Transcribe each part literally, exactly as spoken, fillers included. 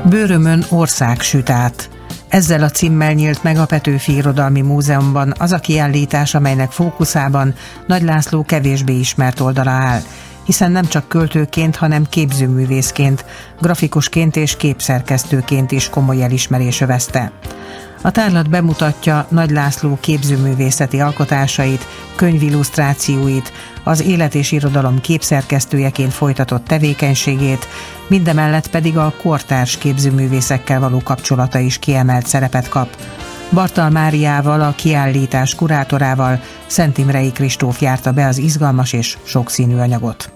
Bőrömön ország süt át. Ezzel a címmel nyílt meg a Petőfi Irodalmi Múzeumban az a kiállítás, amelynek fókuszában Nagy László kevésbé ismert oldala áll, hiszen nem csak költőként, hanem képzőművészként, grafikusként és képszerkesztőként is komoly elismerés övezte. A tárlat bemutatja Nagy László képzőművészeti alkotásait, könyvillusztrációit, az élet és irodalom képszerkesztőjeként folytatott tevékenységét, mindemellett pedig a kortárs képzőművészekkel való kapcsolata is kiemelt szerepet kap. Bartal Máriával, a kiállítás kurátorával, Szentimrei Kristóf járta be az izgalmas és sokszínű anyagot.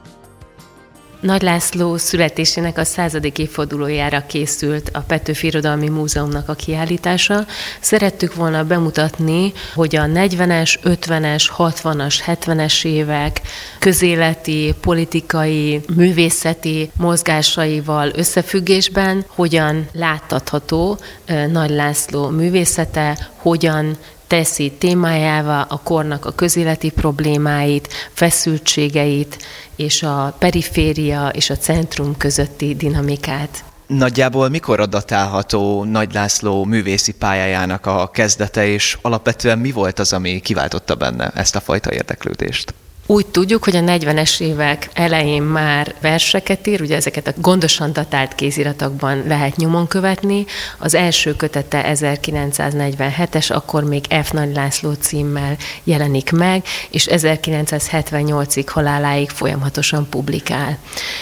Nagy László születésének a századik évfordulójára készült a Petőfi Irodalmi Múzeumnak a kiállítása. Szerettük volna bemutatni, hogy a negyvenes, ötvenes, hatvanas, hetvenes évek közéleti, politikai, művészeti mozgásaival összefüggésben hogyan láttatható Nagy László művészete, hogyan teszi témájává a kornak a közéleti problémáit, feszültségeit és a periféria és a centrum közötti dinamikát. Nagyjából mikor adatálható Nagy László művészi pályájának a kezdete, és alapvetően mi volt az, ami kiváltotta benne ezt a fajta érdeklődést? Úgy tudjuk, hogy a negyvenes évek elején már verseket ír, ugye ezeket a gondosan datált kéziratokban lehet nyomon követni. Az első kötete ezerkilencszáznegyvenhetes, akkor még F. Nagy László címmel jelenik meg, és ezerkilencszázhetvennyolcig haláláig folyamatosan publikál.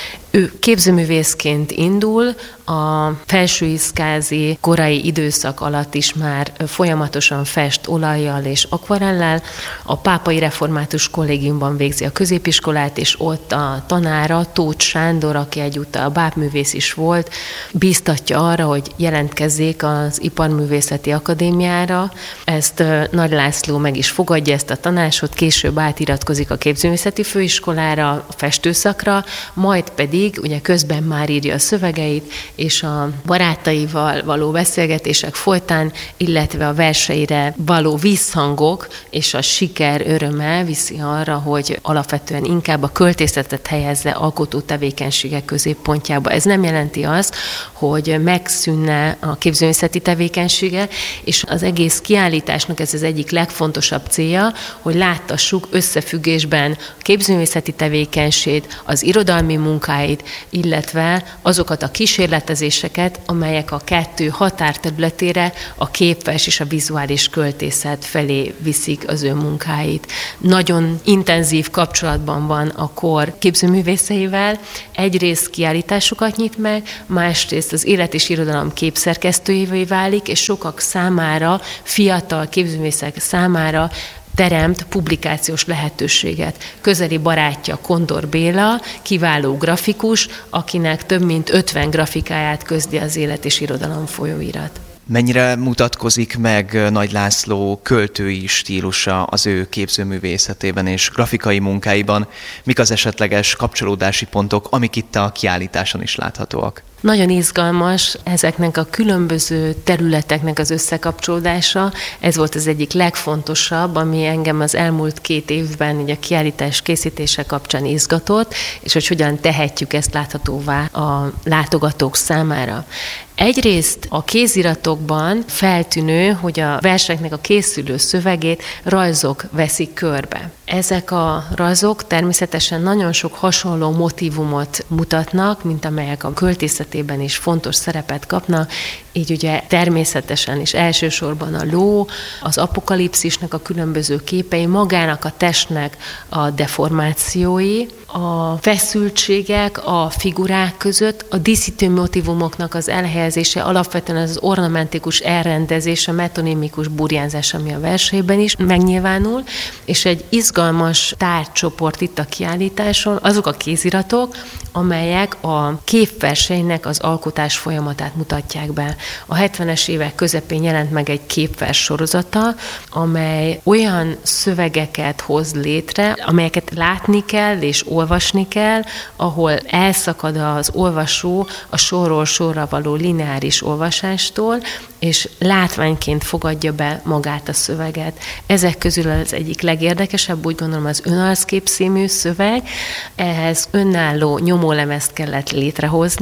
Ő képzőművészként indul, a felsőiszkázi korai időszak alatt is már folyamatosan fest olajjal és akvarellel. A Pápai Református Kollégiumban végzi a középiskolát, és ott a tanára, Tóth Sándor, aki egyúttal bábművész is volt, bíztatja arra, hogy jelentkezzék az Iparművészeti Akadémiára. Ezt Nagy László meg is fogadja, ezt a tanácsot, később átiratkozik a Képzőművészeti Főiskolára, a festőszakra, majd pedig ugye közben már írja a szövegeit, és a barátaival való beszélgetések folytán, illetve a verseire való visszhangok és a siker öröme viszi arra, hogy alapvetően inkább a költészetet helyezze alkotó tevékenységek középpontjába. Ez nem jelenti azt, hogy megszűnne a képzőművészeti tevékenysége, és az egész kiállításnak ez az egyik legfontosabb célja, hogy láttassuk összefüggésben a képzőművészeti tevékenységét, az irodalmi munkáit, illetve azokat a kísérletezéseket, amelyek a kettő határterületére, a képvers és a vizuális költészet felé viszik az ő munkáit. Nagyon intenzív kapcsolatban van a kor képzőművészeivel, egyrészt kiállításokat nyit meg, másrészt az élet és irodalom képszerkesztőjévé válik, és sokak számára, fiatal képzőművészek számára teremt publikációs lehetőséget. Közeli barátja Kondor Béla, kiváló grafikus, akinek több mint ötven grafikáját közli az Élet és Irodalom folyóirat. Mennyire mutatkozik meg Nagy László költői stílusa az ő képzőművészetében és grafikai munkáiban? Mik az esetleges kapcsolódási pontok, amik itt a kiállításon is láthatóak? Nagyon izgalmas ezeknek a különböző területeknek az összekapcsolódása. Ez volt az egyik legfontosabb, ami engem az elmúlt két évben ugye a kiállítás készítése kapcsán izgatott, és hogy hogyan tehetjük ezt láthatóvá a látogatók számára. Egyrészt a kéziratokban feltűnő, hogy a verseknek a készülő szövegét rajzok veszik körbe. Ezek a rajzok természetesen nagyon sok hasonló motívumot mutatnak, mint amelyek a költészetében is fontos szerepet kapnak, így ugye természetesen is elsősorban a ló, az apokalipszisnek a különböző képei, magának a testnek a deformációi, a feszültségek a figurák között, a díszítő motívumoknak az elhelyezése, alapvetően az ornamentikus elrendezés, a metonimikus burjánzás, ami a verseiben is megnyilvánul, és egy izgalmas tárgycsoport itt a kiállításon, azok a kéziratok, amelyek a képverseinek az alkotás folyamatát mutatják be. A hetvenes évek közepén jelent meg egy képvers sorozata, amely olyan szövegeket hoz létre, amelyeket látni kell és olvasni kell, ahol elszakad az olvasó a sorról sorra való lineáris olvasástól, és látványként fogadja be magát a szöveget. Ezek közül az egyik legérdekesebb, úgy gondolom, az önarckép című szöveg. Ehhez önálló nyomólemezt kellett létrehozni, ugye ez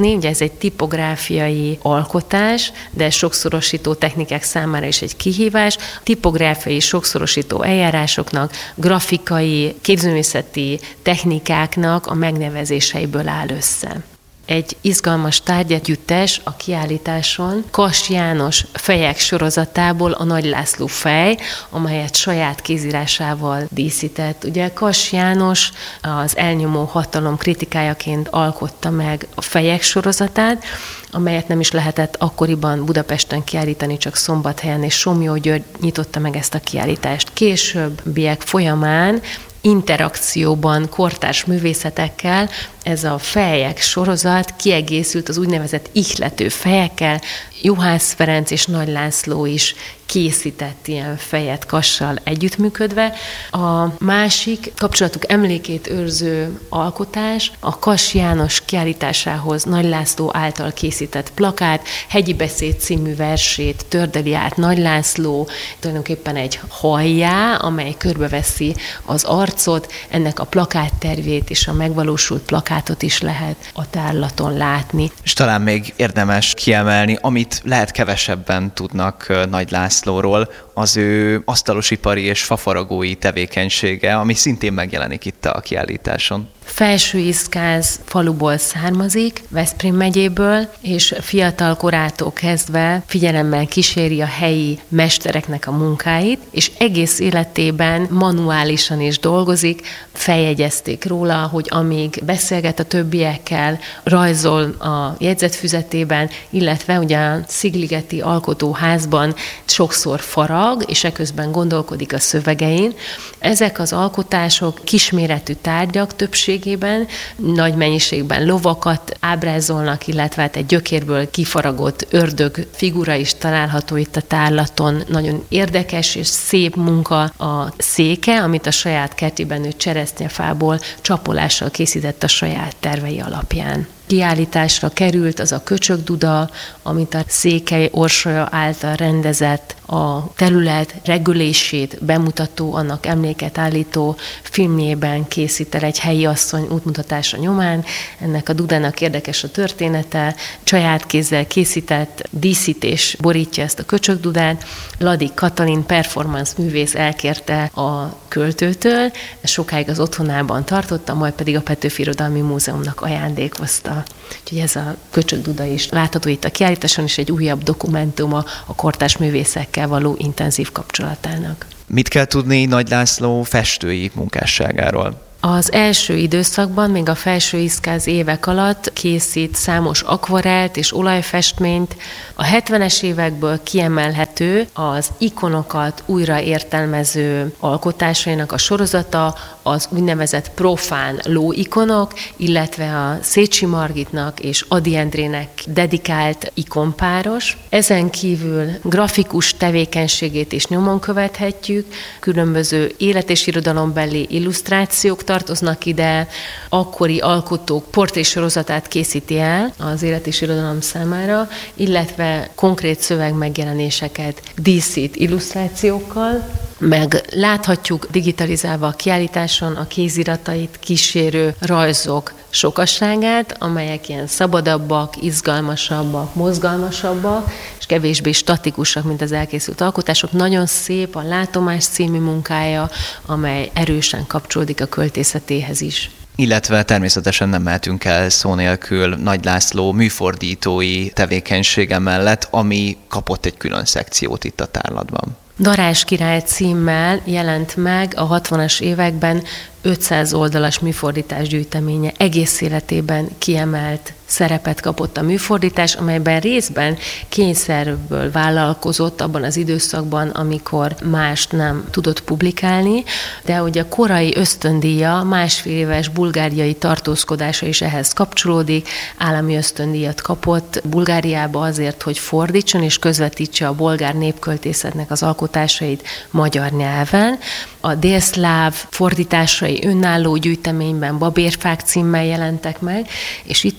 egy tipográfiai alkotás, de sokszorosító technikák számára is egy kihívás. Tipográfiai sokszorosító eljárásoknak, grafikai, képzőművészeti technikáknak a megnevezéseiből áll össze. Egy izgalmas tárgyegyüttes a kiállításon Kass János fejek sorozatából a Nagy László fej, amelyet saját kézírásával díszített. Ugye Kass János az elnyomó hatalom kritikájaként alkotta meg a fejek sorozatát, amelyet nem is lehetett akkoriban Budapesten kiállítani, csak Szombathelyen, és Somlyó György nyitotta meg ezt a kiállítást. Későbbiek folyamán interakcióban kortárs művészetekkel ez a fejek sorozat kiegészült az úgynevezett ihlető fejekkel. Juhász Ferenc és Nagy László is készített ilyen fejet Kassal együttműködve. A másik kapcsolatuk emlékét őrző alkotás a Kass János kiállításához Nagy László által készített plakát, Hegyi beszéd című versét tördeli át Nagy László, tulajdonképpen egy hajjá, amely körbeveszi az arcot, ennek a plakáttervét és a megvalósult plakátot is lehet a tárlaton látni. És talán még érdemes kiemelni, amit lehet kevesebben tudnak Nagy Lászlóról, az ő asztalosipari és fafaragói tevékenysége, ami szintén megjelenik itt a kiállításon. Felsőiszkáz faluból származik, Veszprém megyéből, és fiatal korától kezdve figyelemmel kíséri a helyi mestereknek a munkáit, és egész életében manuálisan is dolgozik. Feljegyezték róla, hogy amíg beszélget a többiekkel, rajzol a jegyzetfüzetében, illetve ugye a Szigligeti Alkotóházban sokszor farag, és eközben gondolkodik a szövegein. Ezek az alkotások kisméretű tárgyak, többségében nagy mennyiségben lovakat ábrázolnak, illetve hát egy gyökérből kifaragott ördög figura is található itt a tárlaton. Nagyon érdekes és szép munka a széke, amit a saját kertjében ő cseresznyefából csapolással készített a saját tervei alapján. Kiállításra került az a Köcsögduda, amit a Székely Orsolya által rendezett, a terület regülését bemutató, annak emléket állító filmjében készít el egy helyi asszony útmutatása nyomán. Ennek a dudának érdekes a története, saját kézzel készített díszítés borítja ezt a Köcsögdudát. Ladik Katalin performance művész elkérte a költőtől, sokáig az otthonában tartotta, majd pedig a Petőfi Irodalmi Múzeumnak ajándékozta. Úgyhogy ez a Köcsögduda is látható itt a kiállításon, és egy újabb dokumentuma a kortárs művészekkel való intenzív kapcsolatának. Mit kell tudni Nagy László festői munkásságáról? Az első időszakban, még a felsőiszkáz évek alatt készít számos akvarelt és olajfestményt. A hetvenes évekből kiemelhető az ikonokat újra értelmező alkotásainak a sorozata, az úgynevezett profán lóikonok, illetve a Szécsi Margitnak és Ady Endrének dedikált ikonpáros. Ezen kívül grafikus tevékenységét is nyomon követhetjük, különböző élet- és irodalombeli illusztrációk tartoznak ide, akkori alkotók portrésorozatát készíti el az élet és irodalom számára, illetve konkrét szövegmegjelenéseket díszít illusztrációkkal, meg láthatjuk digitalizálva a kiállításon a kéziratait kísérő rajzok sokasságát, amelyek ilyen szabadabbak, izgalmasabbak, mozgalmasabbak, és kevésbé statikusak, mint az elkészült alkotások. Nagyon szép a Látomás című munkája, amely erősen kapcsolódik a költészetéhez is. Illetve természetesen nem mehetünk el szó nélkül Nagy László műfordítói tevékenysége mellett, ami kapott egy külön szekciót itt a tárlatban. Darázs király címmel jelent meg a hatvanas években ötszáz oldalas műfordítás gyűjteménye. Egész életében kiemelt szerepet kapott a műfordítás, amelyben részben kényszerből vállalkozott abban az időszakban, amikor mást nem tudott publikálni, de ugye a korai ösztöndíja, másfél éves bulgáriai tartózkodása is ehhez kapcsolódik, állami ösztöndíjat kapott Bulgáriába azért, hogy fordítson és közvetítse a bolgár népköltészetnek az alkotásait magyar nyelven. A délszláv fordításai önálló gyűjteményben Babérfák címmel jelentek meg, és itt a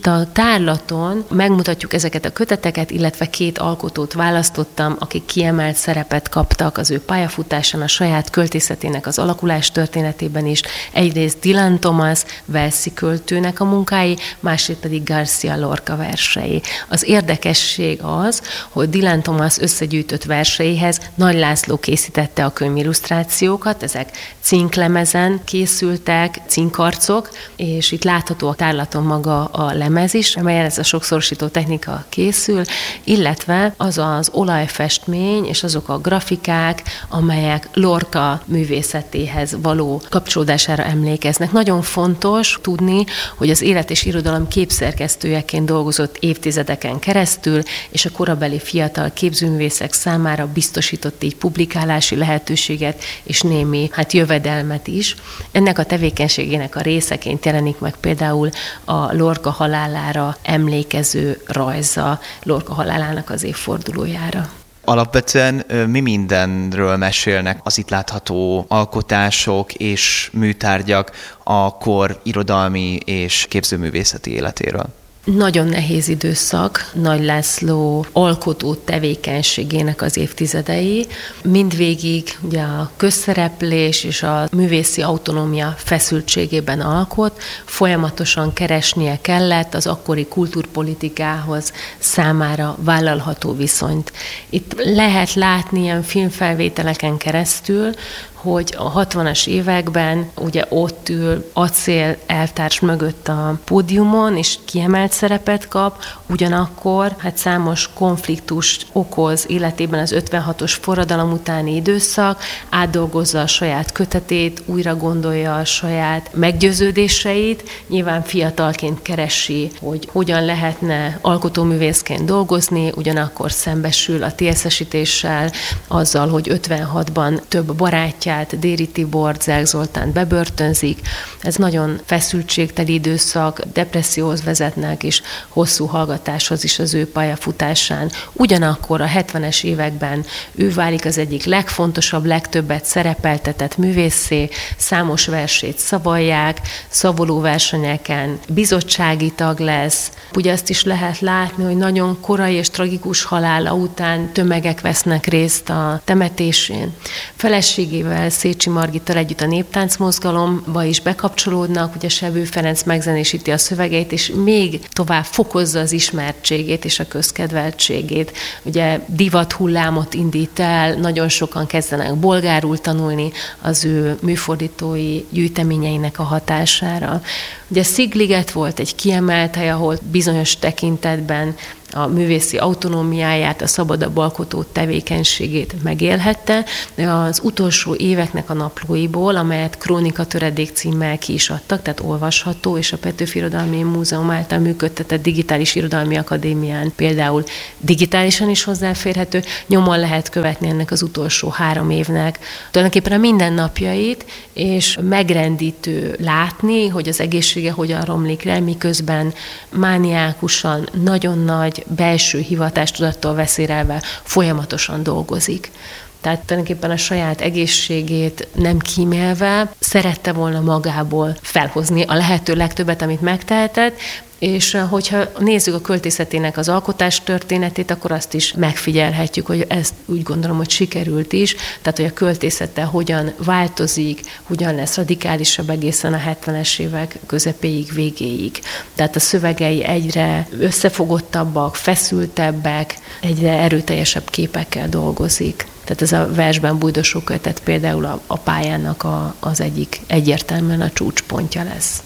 tárlaton megmutatjuk ezeket a köteteket, illetve két alkotót választottam, akik kiemelt szerepet kaptak az ő pályafutásán, a saját költészetének az alakulás történetében is. Egyrészt Dylan Thomas, walesi költőnek a munkái, másrészt pedig Garcia Lorca versei. Az érdekesség az, hogy Dylan Thomas összegyűjtött verseihez Nagy László készítette a könyvillusztrációkat, ezek cinklemezen készültek, cinkarcok, és itt látható a tárlaton maga a lemez is, amelyen ez a sokszorosító technika készül, illetve az az olajfestmény és azok a grafikák, amelyek Lorca művészetéhez való kapcsolódására emlékeznek. Nagyon fontos tudni, hogy az Élet és Irodalom képszerkesztőjeként dolgozott évtizedeken keresztül, és a korabeli fiatal képzőművészek számára biztosított így publikálási lehetőséget és némi hát jövedelmet is. Ennek a tevékenységének a részeként jelenik meg például a Lorca halálára emlékező rajza, Lorca halálának az évfordulójára. Alapvetően mi mindenről mesélnek az itt látható alkotások és műtárgyak a kor irodalmi és képzőművészeti életéről? Nagyon nehéz időszak, Nagy László alkotó tevékenységének az évtizedei. Mindvégig ugye a közszereplés és a művészi autonómia feszültségében alkot, folyamatosan keresnie kellett az akkori kultúrpolitikához számára vállalható viszonyt. Itt lehet látni ilyen filmfelvételeken keresztül, hogy a hatvanas években ugye ott ül acél elvtárs mögött a pódiumon, és kiemelt szerepet kap, ugyanakkor hát számos konfliktust okoz életében az ötvenhatos forradalom utáni időszak, átdolgozza a saját kötetét, újra gondolja a saját meggyőződéseit, nyilván fiatalként keresi, hogy hogyan lehetne alkotóművészként dolgozni, ugyanakkor szembesül a térszesítéssel, azzal, hogy ötvenhatban több barátját, Déri Tibort, Zelk Zoltánt bebörtönzik. Ez nagyon feszültségteli időszak, depresszióhoz vezetnek, és hosszú hallgatáshoz is az ő pályafutásán. Ugyanakkor a hetvenes években ő válik az egyik legfontosabb, legtöbbet szerepeltetett művészé, számos versét szavalják, szavoló versenyeken bizottsági tag lesz. Ugye azt is lehet látni, hogy nagyon korai és tragikus halála után tömegek vesznek részt a temetésén. Feleségével, Szécsi Margittal együtt a néptáncmozgalomba is bekapcsolódnak, ugye Sebő Ferenc megzenésíti a szövegeit, és még tovább fokozza az ismertségét és a közkedveltségét. Ugye divat hullámot indít el, nagyon sokan kezdenek bolgárul tanulni az ő műfordítói gyűjteményeinek a hatására. Ugye Szigliget volt egy kiemelt hely, ahol bizonyos tekintetben a művészi autonómiáját, a szabadabb alkotó tevékenységét megélhette, de az utolsó éveknek a naplóiból, amelyet Krónika töredék címmel ki is adtak, tehát olvasható, és a Petőfi Irodalmi Múzeum által működtetett Digitális Irodalmi Akadémián például digitálisan is hozzáférhető, nyomon lehet követni ennek az utolsó három évnek tulajdonképpen a mindennapjait, és megrendítő látni, hogy az egészsége hogyan romlik le, miközben mániákusan, nagyon nagy belső hivatástudattól vezérelve folyamatosan dolgozik. Tehát tulajdonképpen a saját egészségét nem kímélve szerette volna magából felhozni a lehető legtöbbet, amit megtehetett, és hogyha nézzük a költészetének az alkotás történetét, akkor azt is megfigyelhetjük, hogy ezt úgy gondolom, hogy sikerült is, tehát hogy a költészete hogyan változik, hogyan lesz radikálisabb egészen a hetvenes évek közepéig, végéig. Tehát a szövegei egyre összefogottabbak, feszültebbek, egyre erőteljesebb képekkel dolgozik. Tehát ez a versben bújdosó kötet például a, a pályának a, az egyik egyértelműen a csúcspontja lesz.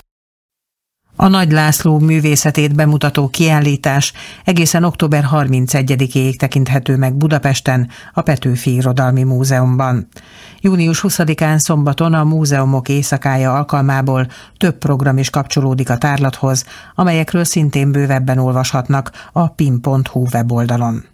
A Nagy László művészetét bemutató kiállítás egészen október harmincegyedikéig tekinthető meg Budapesten, a Petőfi Irodalmi Múzeumban. június huszadikán szombaton a Múzeumok Éjszakája alkalmából több program is kapcsolódik a tárlathoz, amelyekről szintén bővebben olvashatnak a pin pont hu weboldalon.